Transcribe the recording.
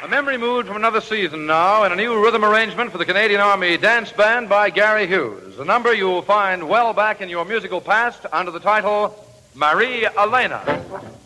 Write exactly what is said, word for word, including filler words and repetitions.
A memory mood from another season now, and a new rhythm arrangement for the Canadian Army Dance Band by Gary Hughes. A number you will find well back in your musical past under the title Marie Elena.